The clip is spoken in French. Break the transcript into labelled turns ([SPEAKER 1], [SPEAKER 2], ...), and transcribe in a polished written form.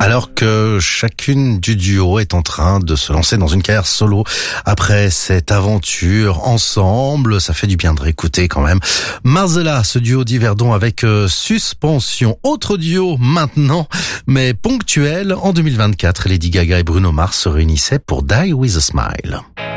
[SPEAKER 1] Alors que chacune du duo est en train de se lancer dans une carrière solo après cette aventure ensemble, ça fait du bien de réécouter quand même. Marcella, ce duo d'Yverdon avec Suspension. Autre duo maintenant, mais ponctuel. En 2024, Lady Gaga et Bruno Mars se réunissaient pour Die With A Smile.